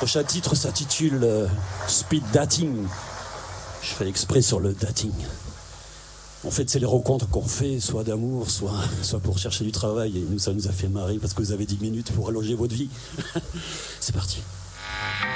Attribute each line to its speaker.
Speaker 1: prochain titre s'intitule Speed Dating. Je fais exprès sur le dating. En fait, c'est les rencontres qu'on fait, soit d'amour, soit pour chercher du travail. Et nous, ça nous a fait marrer parce que vous avez 10 minutes pour allonger votre vie. C'est parti.